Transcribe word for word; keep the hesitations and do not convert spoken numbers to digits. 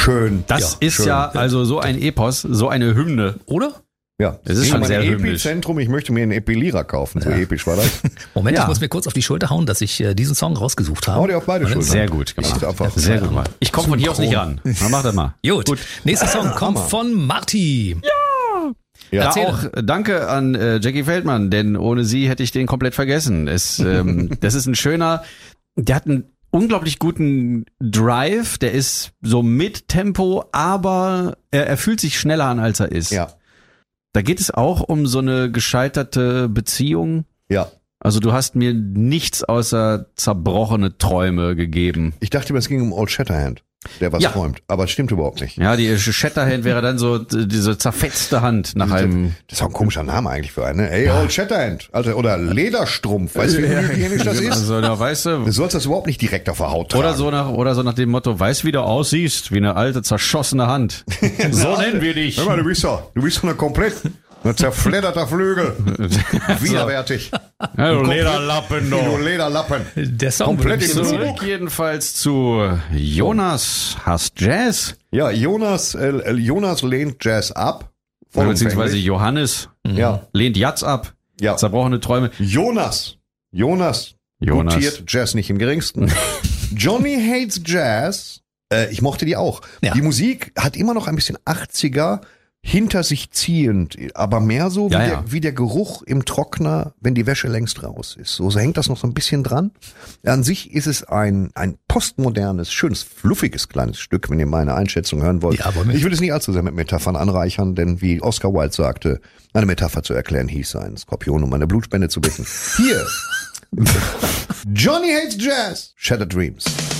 Schön. Das ja, ist schön. ja also so ein Epos, so eine Hymne. Oder? Ja, das ist schon sehr hymnisch. Epizentrum, ich möchte mir einen Epilierer kaufen, so ja. episch war das. Moment, ja. ich muss mir kurz auf die Schulter hauen, dass ich äh, diesen Song rausgesucht habe. Hau dir auf beide Schultern. Sehr gut gemacht. Sehr gut gemacht. Ich komme von hier aus nicht ran. Na, mach das mal. Gut. Gut. Nächster Song kommt von Marti. Ja. Ja, auch danke an äh, Jackie Feldmann, denn ohne sie hätte ich den komplett vergessen. Es, ähm, das ist ein schöner, der hat einen unglaublich guten Drive, der ist so mit Tempo, aber er, er fühlt sich schneller an, als er ist. Ja. Da geht es auch um so eine gescheiterte Beziehung. Ja. Also du hast mir nichts außer zerbrochene Träume gegeben. Ich dachte, es ging um Old Shatterhand, der was ja. träumt. Aber es stimmt überhaupt nicht. Ja, die Shatterhand wäre dann so diese zerfetzte Hand nach einem... Das ist auch ein komischer Name eigentlich für einen. Ey, Old Shatterhand. Also, oder Lederstrumpf. Weißt du, wie hygienisch das ist? Also, da weißt du... Du sollst das überhaupt nicht direkt auf der Haut tragen. Oder so nach, oder so nach dem Motto, weißt wie du aussiehst? Wie eine alte, zerschossene Hand. So nennen wir dich. Hör mal, du bist doch, du bist doch eine komplett... Ein zerfledderter Flügel. Widerwärtig. Ja, du Lederlappen, du. Du Lederlappen. Der Song komplett im Zurück jedenfalls zu Jonas hasst Jazz. Ja, Jonas, äh, Jonas lehnt Jazz ab. Beziehungsweise Johannes ja. lehnt Jazz ab. Ja. Zerbrochene Träume. Jonas. Jonas. Jonas. Gutiert Jazz nicht im geringsten. Johnny hates Jazz. Äh, ich mochte die auch. Ja. Die Musik hat immer noch ein bisschen achtziger hinter sich ziehend, aber mehr so wie, ja, der, ja. wie der Geruch im Trockner, wenn die Wäsche längst raus ist. So, so hängt das noch so ein bisschen dran. An sich ist es ein ein postmodernes, schönes, fluffiges kleines Stück, wenn ihr meine Einschätzung hören wollt. Ja, ich will es nicht allzu sehr mit Metaphern anreichern, denn wie Oscar Wilde sagte, eine Metapher zu erklären hieß, einen Skorpion um eine Blutspende zu bitten. Hier, Johnny hates Jazz, Shattered Dreams.